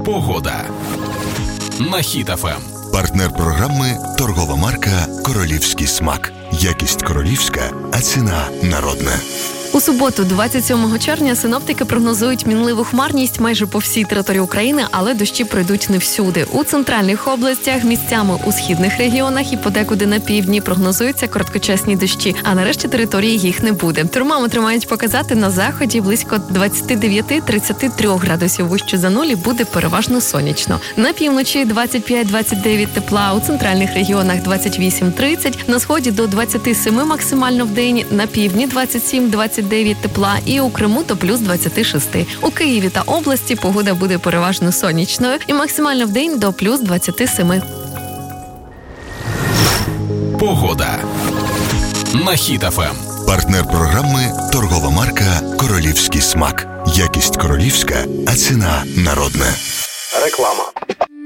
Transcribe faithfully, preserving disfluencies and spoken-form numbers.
Погода на Хіт еф ем. Партнер програми – торгова марка «Королівський смак». Якість королівська, а ціна народна. У суботу, двадцять сьомого червня, синоптики прогнозують мінливу хмарність майже по всій території України, але дощі пройдуть не всюди. У центральних областях, місцями у східних регіонах і подекуди на півдні прогнозуються короткочасні дощі, а на решті території їх не буде. Термометри мають показати на заході близько двадцять дев'ять - тридцять три градусів вище за нуль і буде переважно сонячно. На півночі двадцять п'ять - двадцять дев'ять тепла, у центральних регіонах двадцять вісім - тридцять, на сході до двадцять сім максимально в день, на півдні двадцять сім - двадцять дев'ять тепла і у Криму до плюс двадцять шість. У Києві та області погода буде переважно сонячною і максимально в день до плюс двадцять сім. Погода на Хіт еф ем. Партнер програми – торгова марка «Королівський смак». Якість королівська, а ціна народна. Реклама.